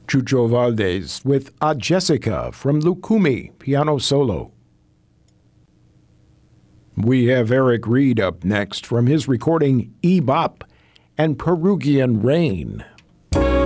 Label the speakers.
Speaker 1: Chucho Valdez with A Jessica from Lukumi, piano solo. We have Eric Reed up next from his recording E-Bop and Perugian Rain